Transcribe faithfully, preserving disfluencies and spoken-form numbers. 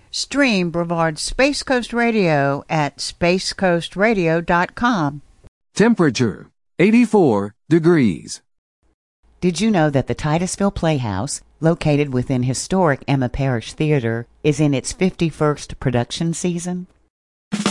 Stream Brevard Space Coast Radio at space coast radio dot com. Temperature, eighty-four degrees. Did you know that the Titusville Playhouse, located within historic Emma Parish Theater, is in its fifty-first production season?